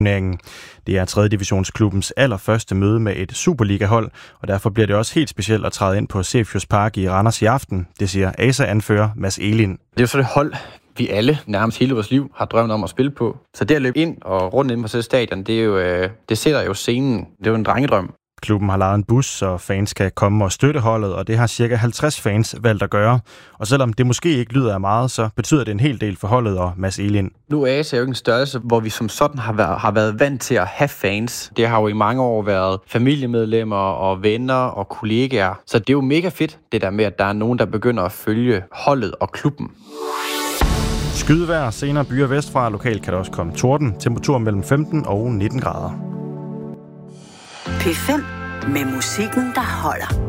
turneringen. Det er 3. divisionsklubbens allerførste møde med et Superliga-hold, og derfor bliver det også helt specielt at træde ind på Cefius Park i Randers i aften. Det siger ASA-anfører Mads Elin. Det er jo så det hold, vi alle nærmest hele vores liv har drømt om at spille på. Så det at løbe ind og rundt ind på det stadion, det sætter jo scenen. Det er jo en drengedrøm. Klubben har lejet en bus, så fans kan komme og støtte holdet, og det har ca. 50 fans valgt at gøre. Og selvom det måske ikke lyder af meget, så betyder det en hel del for holdet og Mads Elin. Nu er ASA jo ikke en størrelse, hvor vi som sådan har været vant til at have fans. Det har jo i mange år været familiemedlemmer og venner og kollegaer. Så det er jo mega fedt, det der med, at der er nogen, der begynder at følge holdet og klubben. Skydevejr, senere byer vestfra. Lokalt kan der også komme torden. Temperatur mellem 15 og 19 grader. P5 med musikken, der holder.